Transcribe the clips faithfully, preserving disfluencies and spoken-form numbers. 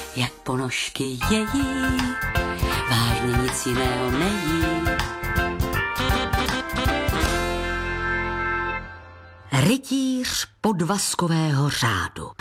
jak ponožky její, vážně nic jiného nejí. Rytíř podvazkového řádu.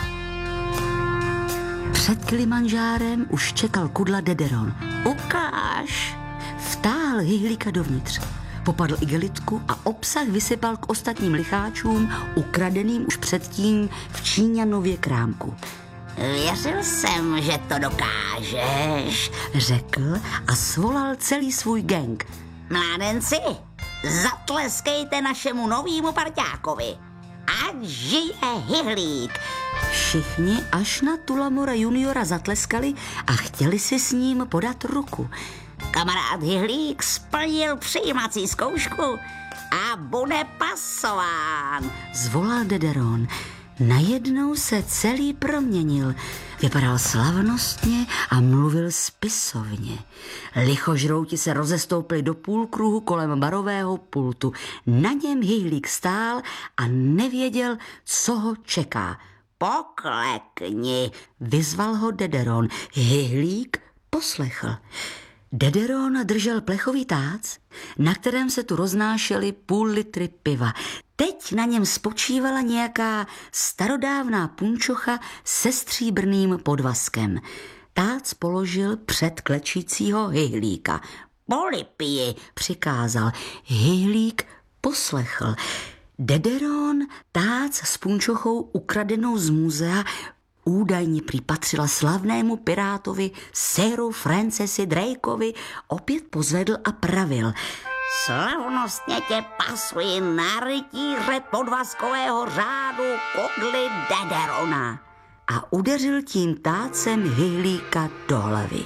Před Kilimanžárem už čekal kudla Dederon. Ukáž! Vtáhl Hyhlíka dovnitř. Popadl igelitku a obsah vysypal k ostatním licháčům, ukradeným už předtím v Číňanově krámku. Věřil jsem, že to dokážeš, řekl a svolal celý svůj gang. Mládenci, zatleskejte našemu novýmu parťákovi. Ať žije Hyhlík. Všichni až na Tullamora juniora zatleskali a chtěli si s ním podat ruku. Kamarád Hyhlík splnil přijímací zkoušku a bude pasován, zvolal Dederon. Najednou se celý proměnil. Vypadal slavnostně a mluvil spisovně. Lichožrouti se rozestoupili do půlkruhu kolem barového pultu. Na něm Hyhlík stál a nevěděl, co ho čeká. Poklekni, vyzval ho Dederon. Hyhlík poslechl. Dederon držel plechový tác, na kterém se tu roznášely půl litry piva. Teď na něm spočívala nějaká starodávná punčocha se stříbrným podvazkem. Tác položil před klečícího Hyhlíka. Polipiji, přikázal. Hyhlík poslechl. Dederon tác s punčochou ukradenou z muzea údajně prý patřila slavnému pirátovi Siru Francisi Drakeovi, opět pozvedl a pravil. Slavnostně tě pasuji na rytíře podvazkového řádu kudly Dederona. A udeřil tím tácem Hyhlíka do hlavy.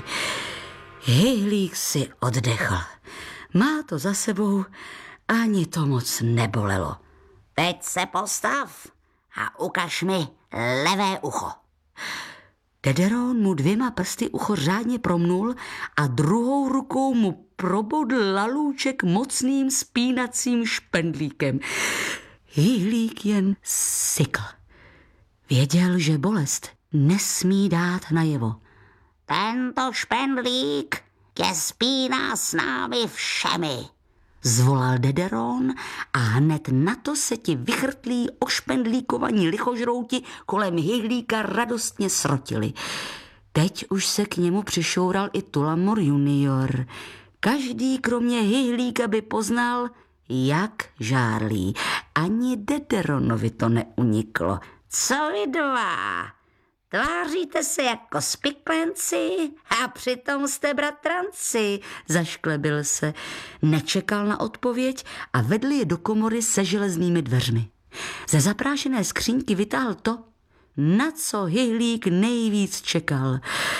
Hyhlík si oddechl. Má to za sebou, ani to moc nebolelo. Teď se postav a ukaž mi levé ucho. Dederon mu dvěma prsty ucho řádně promnul a druhou rukou mu probodl lalůček mocným spínacím špendlíkem. Hyhlík jen sykl. Věděl, že bolest nesmí dát najevo. Tento špendlík tě spíná s námi všemi, zvolal Dederon a hned na to se ti vychrtlí ošpendlíkovaní lichožrouti kolem Hyhlíka radostně srotili. Teď už se k němu přišoural i Tullamor junior. Každý kromě Hyhlíka by poznal, jak žárlí. Ani Dederonovi to neuniklo. Co vy dva? Tváříte se jako spiklenci a přitom jste bratranci, zašklebil se. Nečekal na odpověď a vedl je do komory se železnými dveřmi. Ze zaprášené skříňky vytáhl to, na co Hyhlík nejvíc čekal.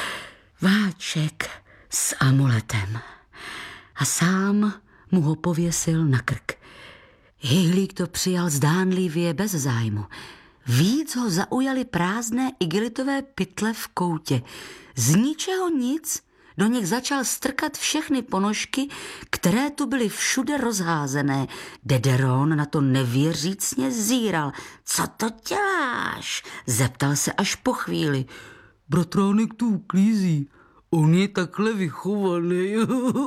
Váček s amuletem. A sám mu ho pověsil na krk. Hyhlík to přijal zdánlivě bez zájmu. Víc ho zaujaly prázdné igelitové pytle v koutě. Z ničeho nic do nich začal strkat všechny ponožky, které tu byly všude rozházené. Dederon na to nevěřícně zíral. Co to děláš? Zeptal se až po chvíli. Bratránek tu uklízí. On je takhle vychovaný.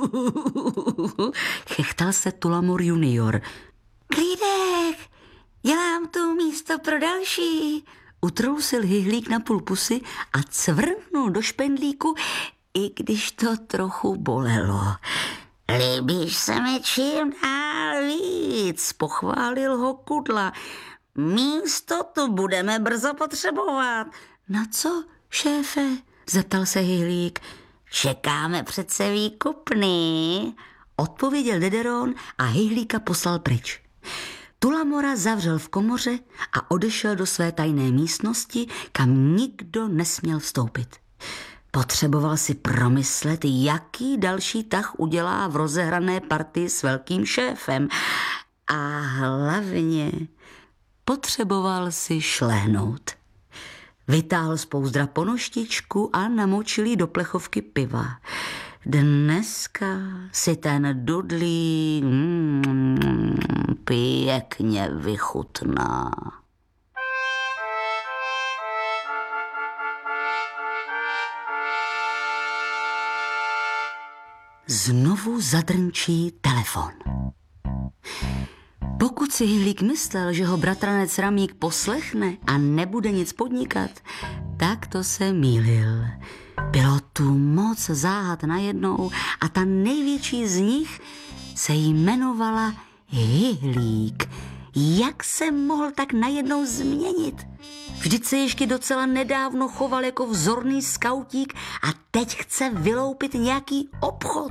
Chechtal se Tullamor junior. Klídek! Dělám tu místo pro další. Utrousil Hyhlík na půl pusy a cvrknul do špendlíku, i když to trochu bolelo. Líbíš se mi čím dál víc, pochválil ho Kudla. Místo tu budeme brzo potřebovat. Na co, šéfe? Zeptal se Hyhlík. Čekáme přece výkupný, odpověděl Dederon a Hyhlíka poslal pryč. Tullamora zavřel v komoře a odešel do své tajné místnosti, kam nikdo nesměl vstoupit. Potřeboval si promyslet, jaký další tah udělá v rozehrané partii s velkým šéfem. A hlavně potřeboval si šlehnout. Vytáhl z pouzdra ponoštičku a namočil ji do plechovky piva. Dneska si ten dudlí mm, pěkně vychutná. znovu zadrnčí telefon. Pokud si Hyhlík myslel, že ho bratranec Ramík poslechne a nebude nic podnikat, tak to se mýlil. Bylo tu moc záhad najednou a ta největší z nich se jmenovala Hyhlík. Jak se mohl tak najednou změnit? Vždyť se ještě docela nedávno choval jako vzorný skautík a teď chce vyloupit nějaký obchod.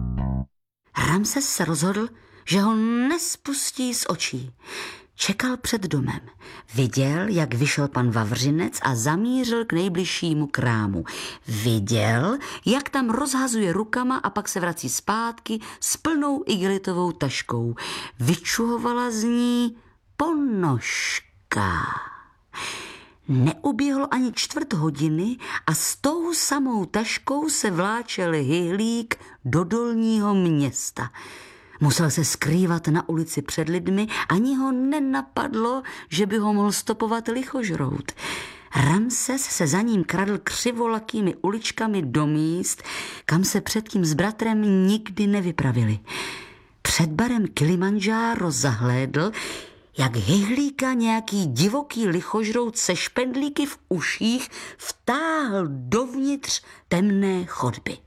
Ramses se rozhodl, že ho nespustí z očí. Čekal před domem. Viděl, jak vyšel pan Vavřinec a zamířil k nejbližšímu krámu. Viděl, jak tam rozhazuje rukama a pak se vrací zpátky s plnou igelitovou taškou. Vyčuhovala z ní ponožka. Neuběhlo ani čtvrt hodiny a s tou samou taškou se vláčel Hyhlík do Dolního Města. Musel se skrývat na ulici před lidmi, ani ho nenapadlo, že by ho mohl stopovat lichožrout. Ramses se za ním kradl křivolakými uličkami do míst, kam se předtím s bratrem nikdy nevypravili. Před barem Kilimandžáro zahlédl, jak Hyhlíka nějaký divoký lichožrout se špendlíky v uších vtáhl dovnitř temné chodby.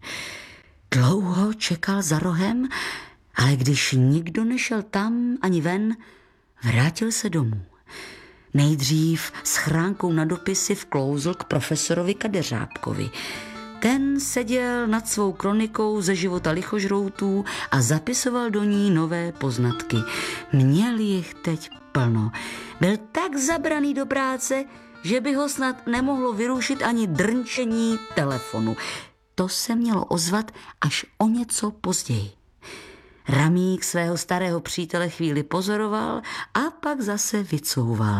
Dlouho čekal za rohem, ale když nikdo nešel tam ani ven, vrátil se domů. Nejdřív s chránkou na dopisy vklouzl k profesorovi Kadeřábkovi. Ten seděl nad svou kronikou ze života lichožroutů a zapisoval do ní nové poznatky. Měl jich teď plno. Byl tak zabraný do práce, že by ho snad nemohlo vyrušit ani drnčení telefonu. To se mělo ozvat až o něco později. Ramík svého starého přítele chvíli pozoroval a pak zase vycouval.